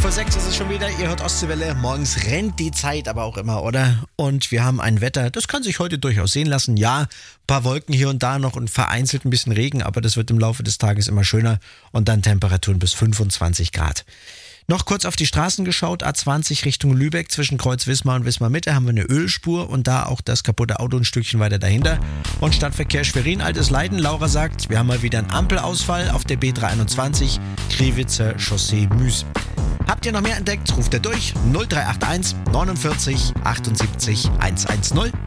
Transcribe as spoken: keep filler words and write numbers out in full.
vor sechs ist es schon wieder, ihr hört Ostseewelle. Morgens rennt die Zeit aber auch immer, oder? Und wir haben ein Wetter, das kann sich heute durchaus sehen lassen. Ja, ein paar Wolken hier und da noch und vereinzelt ein bisschen Regen, aber das wird im Laufe des Tages immer schöner und dann Temperaturen bis fünfundzwanzig Grad. Noch kurz auf die Straßen geschaut, A zwanzig Richtung Lübeck, zwischen Kreuz Wismar und Wismar Mitte haben wir eine Ölspur und da auch das kaputte Auto ein Stückchen weiter dahinter. Und Stadtverkehr Schwerin, altes Leiden. Laura sagt, wir haben mal wieder einen Ampelausfall auf der B dreihunderteinundzwanzig, Kriwitzer Chaussee Müs. Habt ihr noch mehr entdeckt, ruft ihr durch null drei acht eins neunundvierzig achtundsiebzig hundertzehn.